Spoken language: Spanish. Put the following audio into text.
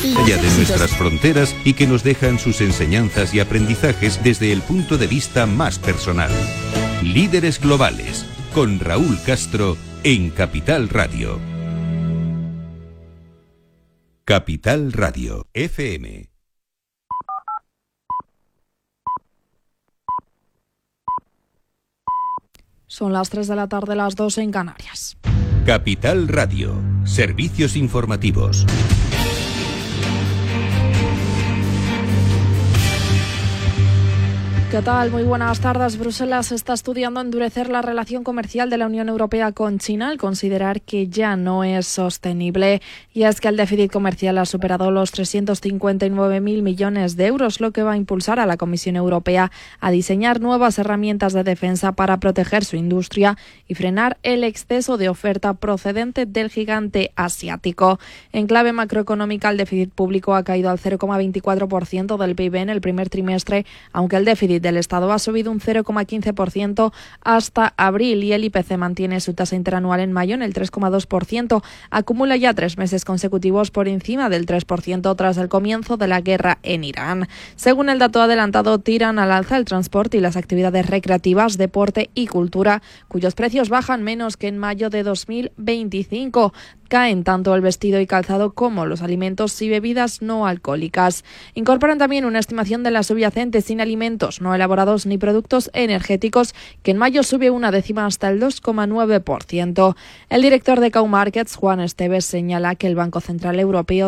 allá de nuestras fronteras y que nos dejan sus enseñanzas y aprendizajes desde el punto de vista más personal. Líderes Globales, con Raúl Castro en Capital Radio. Capital Radio, FM. Son las 3 de la tarde, las 2 en Canarias. Capital Radio, servicios informativos. ¿Qué tal? Muy buenas tardes. Bruselas está estudiando endurecer la relación comercial de la Unión Europea con China al considerar que ya no es sostenible. Y es que el déficit comercial ha superado los 359.000 millones de euros, lo que va a impulsar a la Comisión Europea a diseñar nuevas herramientas de defensa para proteger su industria y frenar el exceso de oferta procedente del gigante asiático. En clave macroeconómica, el déficit público ha caído al 0,24% del PIB en el primer trimestre, aunque el déficit del Estado ha subido un 0,15% hasta abril y el IPC mantiene su tasa interanual en mayo en el 3,2%. Acumula ya 3 meses consecutivos por encima del 3% tras el comienzo de la guerra en Irán. Según el dato adelantado, tiran al alza el transporte y las actividades recreativas, deporte y cultura, cuyos precios bajan menos que en mayo de 2025. Caen tanto el vestido y calzado como los alimentos y bebidas no alcohólicas. Incorporan también una estimación de la subyacente sin alimentos no elaborados ni productos energéticos, que en mayo sube 0,1 hasta el 2,9%. El director de Cow Markets, Juan Esteves, señala que el Banco Central Europeo